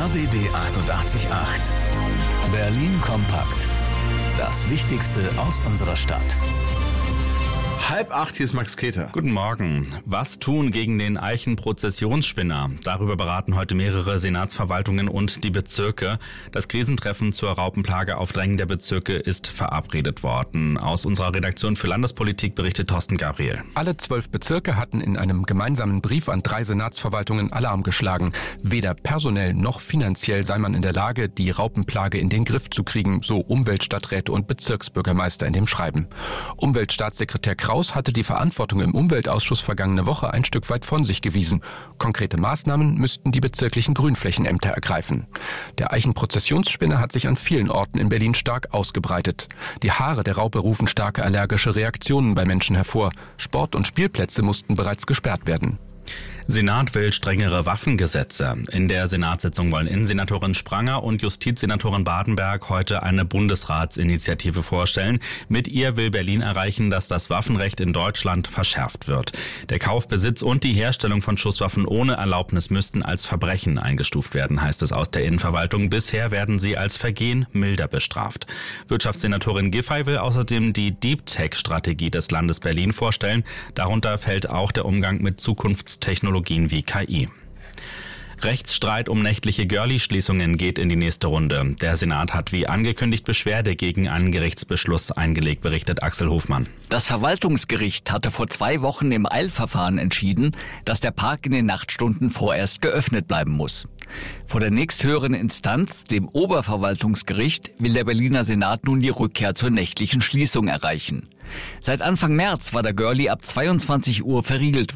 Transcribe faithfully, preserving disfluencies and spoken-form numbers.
R B B achtundachtzig Komma acht. Berlin kompakt. Das Wichtigste aus unserer Stadt. Halb acht, hier ist Max Keter. Guten Morgen. Was tun gegen den Eichen-Prozessionsspinner? Darüber beraten heute mehrere Senatsverwaltungen und die Bezirke. Das Krisentreffen zur Raupenplage auf Drängen der Bezirke ist verabredet worden. Aus unserer Redaktion für Landespolitik berichtet Thorsten Gabriel. Alle zwölf Bezirke hatten in einem gemeinsamen Brief an drei Senatsverwaltungen Alarm geschlagen. Weder personell noch finanziell sei man in der Lage, die Raupenplage in den Griff zu kriegen, so Umweltstadträte und Bezirksbürgermeister in dem Schreiben. Umweltstaatssekretär Kraus hatte die Verantwortung im Umweltausschuss vergangene Woche ein Stück weit von sich gewiesen. Konkrete Maßnahmen müssten die bezirklichen Grünflächenämter ergreifen. Der Eichen-Prozessionsspinner hat sich an vielen Orten in Berlin stark ausgebreitet. Die Haare der Raupe rufen starke allergische Reaktionen bei Menschen hervor. Sport- und Spielplätze mussten bereits gesperrt werden. Senat will strengere Waffengesetze. In der Senatssitzung wollen Innensenatorin Spranger und Justizsenatorin Badenberg heute eine Bundesratsinitiative vorstellen. Mit ihr will Berlin erreichen, dass das Waffenrecht in Deutschland verschärft wird. Der Kauf, Besitz und die Herstellung von Schusswaffen ohne Erlaubnis müssten als Verbrechen eingestuft werden, heißt es aus der Innenverwaltung. Bisher werden sie als Vergehen milder bestraft. Wirtschaftssenatorin Giffey will außerdem die Deep Tech-Strategie des Landes Berlin vorstellen. Darunter fällt auch der Umgang mit Zukunftstechnologien wie K I. Rechtsstreit um nächtliche Girlie-Schließungen geht in die nächste Runde. Der Senat hat wie angekündigt Beschwerde gegen einen Gerichtsbeschluss eingelegt, berichtet Axel Hofmann. Das Verwaltungsgericht hatte vor zwei Wochen im Eilverfahren entschieden, dass der Park in den Nachtstunden vorerst geöffnet bleiben muss. Vor der nächsthöheren Instanz, dem Oberverwaltungsgericht, will der Berliner Senat nun die Rückkehr zur nächtlichen Schließung erreichen. Seit Anfang März war der Girlie ab zweiundzwanzig Uhr verriegelt